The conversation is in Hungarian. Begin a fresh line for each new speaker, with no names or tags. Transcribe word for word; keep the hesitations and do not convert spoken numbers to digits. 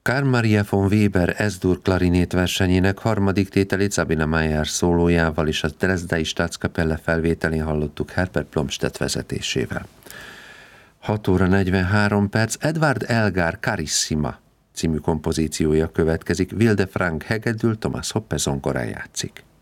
Carl Maria von Weber S-dur klarinét versenyének harmadik tételét Sabina Mayer szólójával és a Dresdai Staatskapelle felvételén hallottuk Herbert Blomstedt vezetésével. hat óra negyvenhárom perc, Edward Elgar Carissima című kompozíciója következik, Wilde Frank hegedül, Thomas Hoppe zongorán játszik.